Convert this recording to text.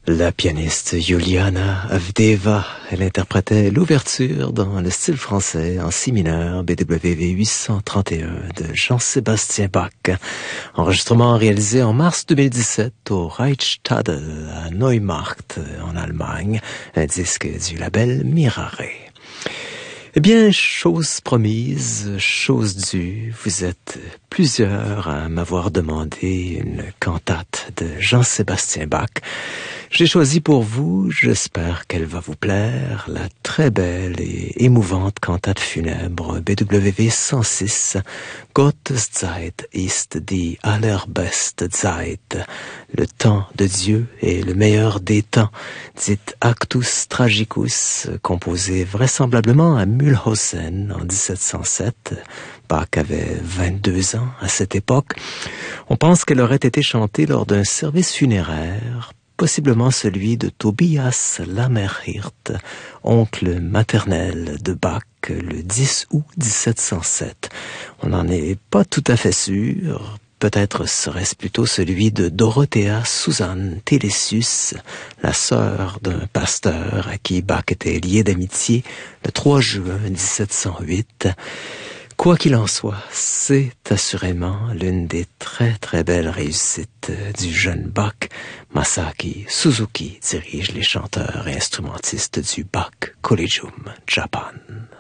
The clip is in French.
La pianiste Juliana Avdeeva, elle interprétait l'ouverture dans le style français en si mineur BWV 831 de Jean-Sébastien Bach. Enregistrement réalisé en mars 2017 au Reichstadel à Neumarkt en Allemagne, un disque du label Mirare. Eh bien, chose promise, chose due, vous êtes plusieurs à m'avoir demandé une cantate de Jean-Sébastien Bach. J'ai choisi pour vous, j'espère qu'elle va vous plaire, la très belle et émouvante cantate funèbre BWV 106, Gottes Zeit ist die allerbeste Zeit. Le temps de Dieu est le meilleur des temps, dit Actus Tragicus, composé vraisemblablement à Mühlhausen en 1707. Bach avait 22 ans à cette époque. On pense qu'elle aurait été chantée lors d'un service funéraire, possiblement celui de Tobias Lammerhirt, oncle maternel de Bach, le 10 août 1707. On n'en est pas tout à fait sûr. Peut-être serait-ce plutôt celui de Dorothea Susanne Telesius, la sœur d'un pasteur à qui Bach était lié d'amitié le 3 juin 1708. Quoi qu'il en soit, c'est assurément l'une des très très belles réussites du jeune Bach. Masaki Suzuki dirige les chanteurs et instrumentistes du Bach Collegium Japan.